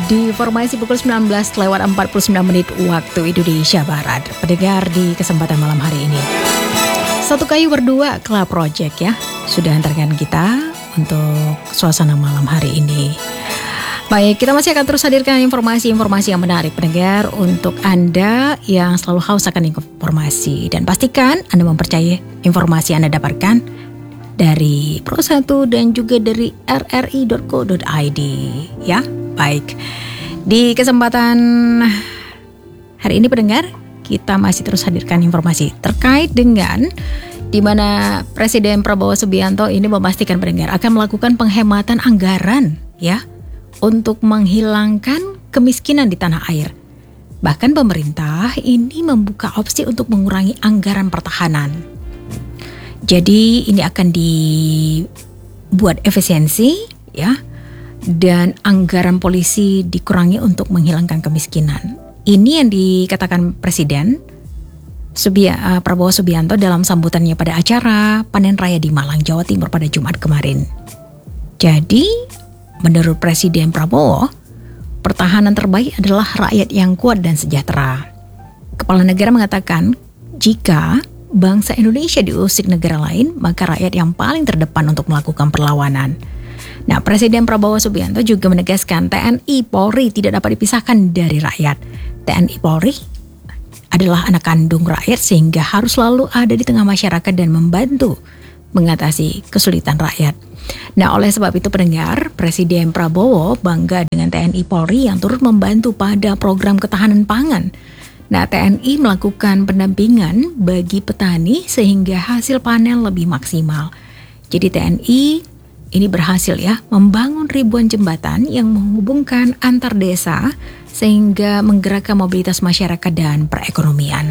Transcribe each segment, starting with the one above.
di formasi pukul 19:49 waktu Indonesia Barat. Pendengar di kesempatan malam hari ini, Satu Kayu Berdua Club Project ya sudah antarkan kita untuk suasana malam hari ini. Baik, kita masih akan terus hadirkan informasi-informasi yang menarik pendengar untuk Anda yang selalu haus akan informasi. Dan pastikan Anda mempercayai informasi Anda dapatkan dari Pro1 dan juga dari rri.co.id ya. Baik, di kesempatan hari ini pendengar, kita masih terus hadirkan informasi terkait dengan di mana Presiden Prabowo Subianto ini memastikan pendengar akan melakukan penghematan anggaran ya untuk menghilangkan kemiskinan di tanah air. Bahkan pemerintah ini membuka opsi untuk mengurangi anggaran pertahanan. Jadi ini akan dibuat efisiensi ya, dan anggaran polisi dikurangi untuk menghilangkan kemiskinan. Ini yang dikatakan Presiden Prabowo Subianto dalam sambutannya pada acara Panen Raya di Malang, Jawa Timur pada Jumat kemarin. Jadi menurut Presiden Prabowo, pertahanan terbaik adalah rakyat yang kuat dan sejahtera. Kepala negara mengatakan, jika bangsa Indonesia diusik negara lain, maka rakyat yang paling terdepan untuk melakukan perlawanan. Nah, Presiden Prabowo Subianto juga menegaskan TNI Polri tidak dapat dipisahkan dari rakyat. TNI Polri adalah anak kandung rakyat sehingga harus selalu ada di tengah masyarakat dan membantu mengatasi kesulitan rakyat. Nah, oleh sebab itu pendengar, Presiden Prabowo bangga dengan TNI Polri yang turut membantu pada program ketahanan pangan. Nah, TNI melakukan pendampingan bagi petani sehingga hasil panen lebih maksimal. Jadi TNI ini berhasil ya membangun ribuan jembatan yang menghubungkan antar desa sehingga menggerakkan mobilitas masyarakat dan perekonomian.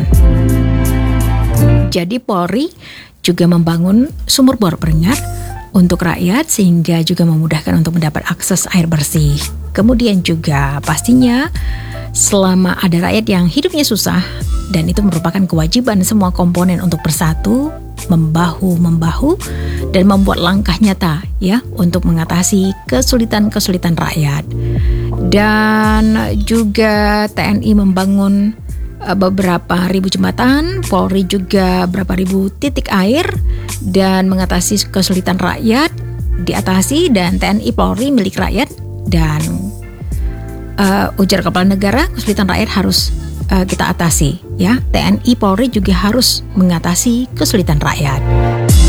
Jadi Polri juga membangun sumur bor pendengar untuk rakyat sehingga juga memudahkan untuk mendapat akses air bersih. Kemudian juga pastinya selama ada rakyat yang hidupnya susah, dan itu merupakan kewajiban semua komponen untuk bersatu, membahu-membahu dan membuat langkah nyata ya untuk mengatasi kesulitan-kesulitan rakyat. Dan juga TNI membangun beberapa ribu jembatan, Polri juga berapa ribu titik air dan mengatasi kesulitan rakyat diatasi, dan TNI Polri milik rakyat, dan ujar Kepala Negara kesulitan rakyat harus kita atasi ya. TNI Polri juga harus mengatasi kesulitan rakyat.